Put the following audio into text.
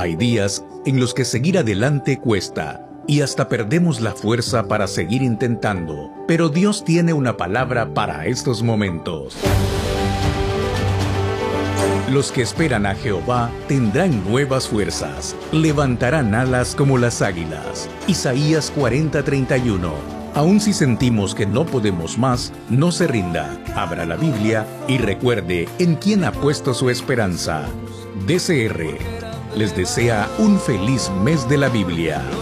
Hay días en los que seguir adelante cuesta y hasta perdemos la fuerza para seguir intentando, pero Dios tiene una palabra para estos momentos. Los que esperan a Jehová tendrán nuevas fuerzas, levantarán alas como las águilas. Isaías 40:31. Aun si sentimos que no podemos más, no se rinda, abra la Biblia y recuerde en quién ha puesto su esperanza. DCR les desea un feliz mes de la Biblia.